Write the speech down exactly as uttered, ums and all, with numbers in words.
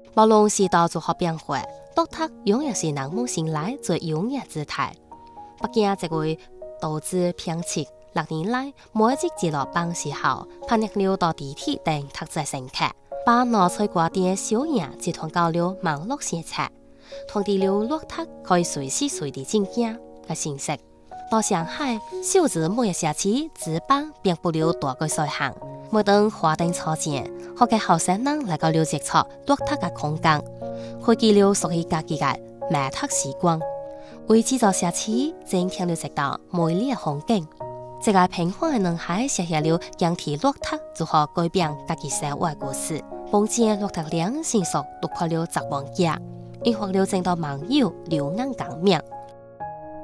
无论是到如何变化，落拓永远是人们心内最优雅姿态。北京这位投资偏切，六年来每一日节落班时候，攀入了到地铁等特色乘客，把拿翠瓜店小雅集团交流网络写彩，通知了落拓可以随时随地进京嘅信息。到上海，小至每日社区值班并不了大个随行，每当华灯初见，好嘅后生人嚟到了接觸落拓嘅空間，開記了屬於家己嘅美特時光，為製造社區增添了一道美麗嘅風景。這個平凡嘅男孩寫下了將提落拓如何改變家己生活嘅故事，並且落拓兩成熟突破了十萬家，引發了正道網友流言講名。